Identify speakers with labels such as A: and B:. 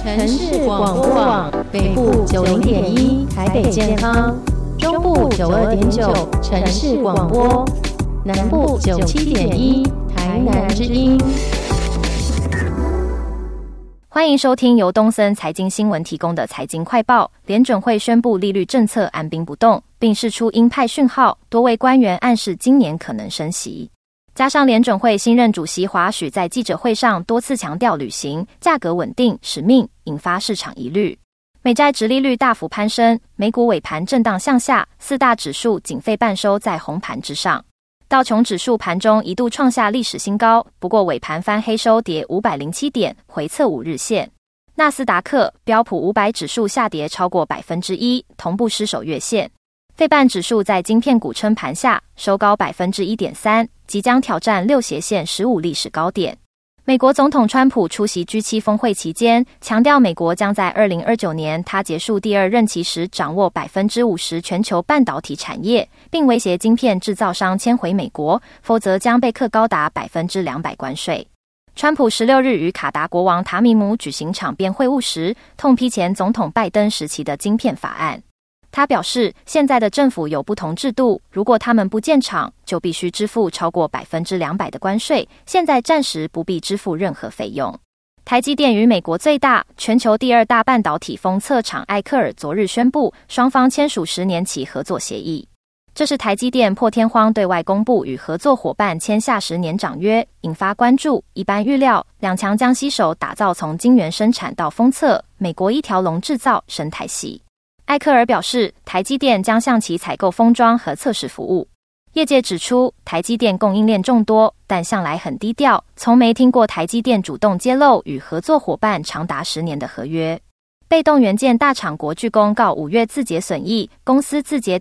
A: 城市广播网北部90.1台北健康，中部92.9城市广播，南部97.1台南之音。
B: 欢迎收听由东森财经新闻提供的财经快报。联准会宣布利率政策按兵不动，并释出鹰派讯号，多位官员暗示今年可能升息。加上联准会新任主席华许在记者会上多次强调履行价格稳定使命，引发市场疑虑。美债殖利率大幅攀升，美股尾盘震荡向下，四大指数仅费半收在红盘之上。道琼指数盘中一度创下历史新高，不过尾盘翻黑收跌507点，回测5日线。纳斯达克、标普500指数下跌超过 1%， 同步失守月线。费半指数在晶片股撑盘下收高 1.3%， 即将挑战6斜线15历史高点。美国总统川普出席 G7 峰会期间，强调美国将在2029年他结束第二任期时掌握 50% 全球半导体产业，并威胁晶片制造商迁回美国，否则将被课高达 200% 关税。川普16日与卡达国王塔米姆举行场边会晤时，痛批前总统拜登时期的晶片法案。他表示，现在的政府有不同制度，如果他们不建厂，就必须支付超过 200% 的关税，现在暂时不必支付任何费用。台积电与美国最大、全球第2大半导体封测厂艾克尔昨日宣布，双方签署10年期合作协议。这是台积电破天荒对外公布与合作伙伴签下10年长约，引发关注。一般预料，两强将携手打造从晶圆生产到封测、美国一条龙制造生态系。艾克尔表示，台积电将向其采购封装和测试服务。业界指出，台积电供应链众多，但向来很低调，从没听过台积电主动揭露与合作伙伴长达10年的合约。被动元件大厂国巨公告5月自结损益，公司自结